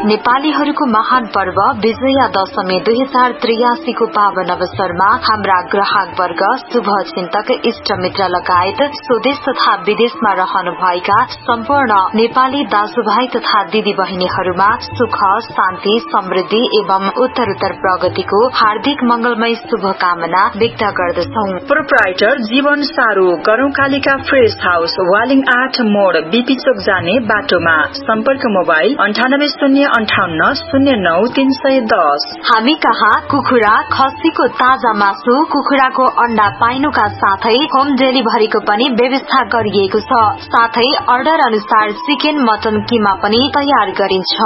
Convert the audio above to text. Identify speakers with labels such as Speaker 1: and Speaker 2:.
Speaker 1: नेपालीहरूको महान पर्व विजया दशमी 2083 को पावन अवसरमा हाम्रा ग्राहक वर्ग, शुभ चिन्तक, इष्ट मित्र लगायत स्वदेश तथा विदेशमा रहनुभएका सम्पूर्ण नेपाली दाजुभाइ तथा दिदी बहिनीहरूमा सुख, शान्ति, समृद्धि एवं उत्तरोत्तर प्रगतिको हार्दिक मंगलमय शुभकामना व्यक्त गर्दछौ।
Speaker 2: प्रोप्राइटर जीवन सारू, गरौकालिका फ्रेश हाउस, वालिङ 8 मोड़, बीपी चोक जाने बाटोमा। सम्पर्क मोबाइल 9858090310।
Speaker 1: हामी कहाँ कुखुरा, खसीको ताजा मासु, कुखुराको अण्डा पाइनुका साथै होम डेलिभरीको पनि व्यवस्था गरिएको छ। साथै अर्डर अनुसार चिकन, मटन, किमा पनि तयार गरिन्छ।